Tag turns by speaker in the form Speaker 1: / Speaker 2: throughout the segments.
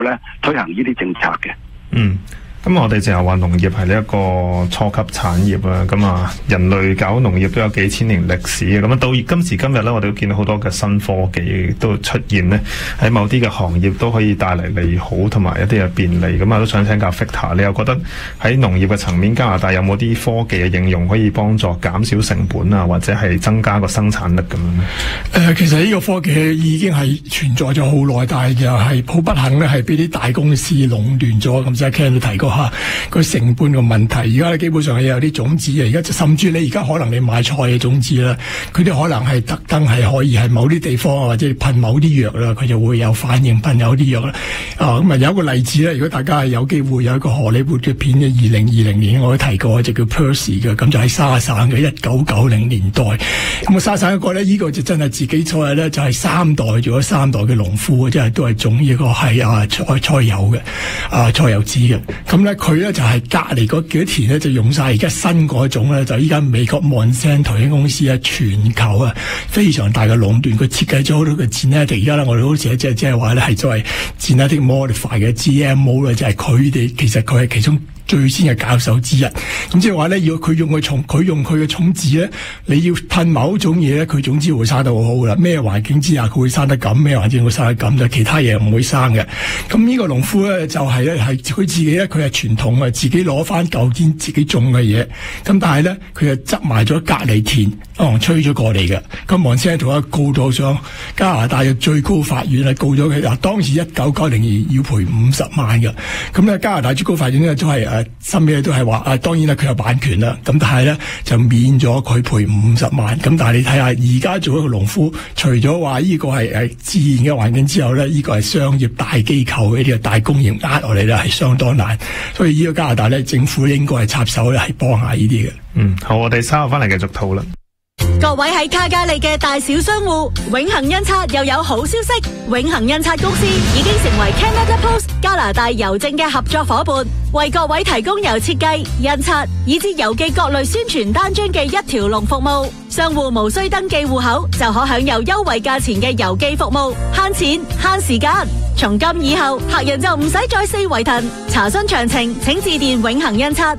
Speaker 1: 咧推行呢啲政策嘅。
Speaker 2: 咁我哋淨係話農業係呢一個初級產業啦，咁啊人類搞農業都有幾千年歷史嘅，咁啊到今時今日咧，我哋都見到好多嘅新科技都出現呢，喺某啲嘅行業都可以帶嚟利好同埋一啲嘅便利，咁啊都想請教 Victor， 你又覺得喺農業嘅層面，加拿大有冇啲科技嘅應用可以幫助減少成本啊，或者係增加個生產力咁樣呢？
Speaker 3: 其實呢個科技已經係存在咗好耐，但係又係好不幸咧，係俾啲大公司壟斷咗。咁即係 Ken 都提過下個成本嘅問題，而家咧基本上係有啲種子啊，而家甚至你而家可能你買菜嘅種子啦，佢哋可能係特登係可以係某啲地方或者噴某啲藥啦，佢就會有反應噴有啲藥啦。咁啊有一個例子咧，如果大家係有機會有一個荷里活嘅片嘅2020年我都提過，就叫 Percy 嘅，咁就喺沙省嘅1990年代。咁啊沙省一個咧，呢個就真係自己菜咧，就係3代做咗3代嘅農夫，即係都係種呢個係菜油嘅菜油籽嘅。咁咧佢咧就係隔離嗰幾多田咧就用晒而家新嗰種咧，就依家美國 Monsanto 公司啊，全球啊非常大嘅壟斷，佢設計咗好多嘅 genetic， 而家咧我哋好似即係話咧係作為 genetic modify 嘅 GMO 咧，就係佢哋其實佢係其中最先嘅教授之一。咁即係話咧，要佢用佢嘅種子咧，你要噴某種嘢咧，佢總之會生得好好噶啦。咩環境之下佢會生得咁，咩環境會生得咁，就其他嘢唔會生嘅。咁呢個農夫咧就係咧係佢自己咧，佢係傳統啊，自己攞翻舊年自己種嘅嘢。咁但係咧佢又執埋咗隔離田，吹咗過嚟嘅。咁Monsanto告到上加拿大嘅最高法院係告咗佢。嗱，當時1990年要賠50萬嘅。咁咧加拿大最高法院咧都係心尾都係話當然啦，佢有版權啦。咁但係咧就免咗佢賠50萬。咁但係你睇下而家做一個農夫，除咗話呢個係自然嘅環境之後咧，呢個係商業大機構呢啲大工業壓落嚟咧係相當難。所以呢個加拿大咧政府應該係插手咧係幫下呢啲嘅。
Speaker 2: 好，我哋稍後翻嚟繼續討論。
Speaker 4: 各位喺卡加利嘅大小商戶，永恆印刷又有好消息，永恆印刷公司已經成為 Canada Post 加拿大郵政嘅合作伙伴，為各位提供由設計、印刷以至郵寄各類宣傳單張嘅一條龍服務。商戶無需登記戶口就可享有優惠價錢嘅郵寄服務，慳錢慳時間。從今以後，客人就唔使再四圍騰。查詢詳情，請致電永恆印刷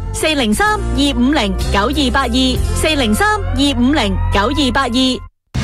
Speaker 4: 403-250-9282 403-250-9282。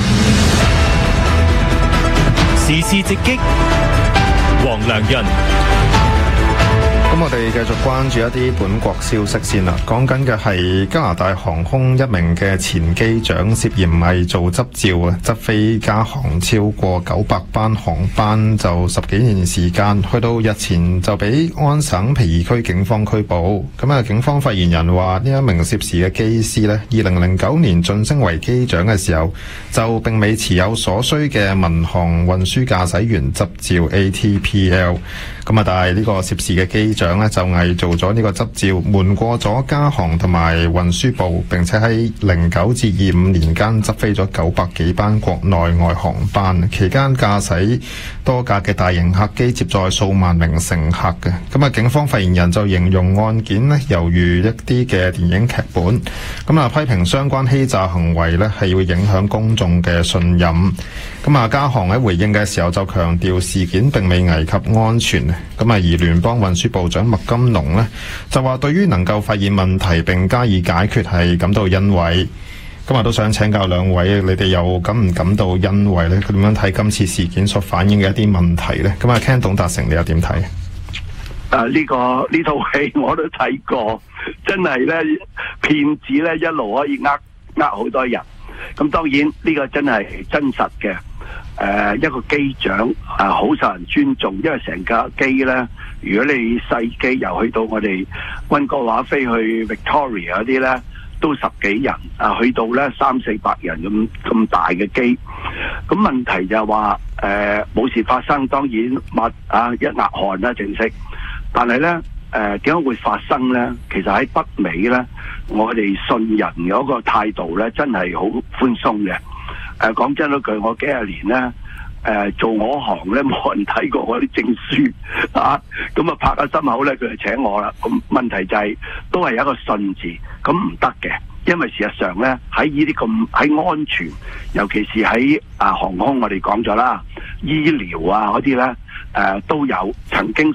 Speaker 5: 時事直擊，黃良潤。
Speaker 2: 咁我哋繼續關注一啲本國消息先啦。講緊嘅係加拿大航空一名嘅前機長涉嫌偽造執照啊，執飛加航超過900班航班，就10幾年時間，去到日前就俾安省皮爾區警方拘捕。咁啊，警方發言人話呢一名涉事嘅機師呢，2009年晉升為機長嘅時候，就並未持有所需嘅民航運輸駕駛員執照 ATPL。咁啊，但係呢個涉事嘅機長呢，就偽造咗呢個執照，瞞過咗加航同埋運輸部，並且喺09至25年間執飛咗900幾班國內外航班，期間駕駛多架嘅大型客機接載數萬名乘客嘅。咁啊，警方發言人就形容案件呢，猶如一啲嘅電影劇本，咁啊批評相關欺詐行為呢，係會影響公眾嘅信任。咁啊，加航喺回應嘅時候就強調事件並未危及安全。咁啊，而聯邦運輸部長麥金龍呢，就話對於能夠發現問題並加以解決係感到欣慰。今日都想請教兩位，你哋又感唔感到欣慰呢？佢點樣睇今次事件所反映嘅一啲問題呢？咁啊，Ken董達成，你又點睇？
Speaker 1: 呢套戲我都睇過，真係咧騙子咧一路可以呃好多人。咁當然呢個真係真實嘅。一個機長好受人尊重，因為成架機咧，如果你細機由去到我哋溫哥華飛去 Victoria 嗰啲咧，都10幾人去到咧300-400人咁大嘅機。咁問題就係話冇事發生，當然一額汗啦正式。但係咧點解會發生咧？其實喺北美咧，我哋信人嗰個態度咧，真係好寬鬆嘅。講真嗰句，我幾十年咧，做我行咧，冇人睇過我啲證書咁啊拍下心口咧，佢就請我啦。咁問題就係都係一個信字，咁唔得嘅，因為事實上咧喺呢啲咁喺安全，尤其是喺航空，我哋講咗啦，醫療嗰啲咧都有曾經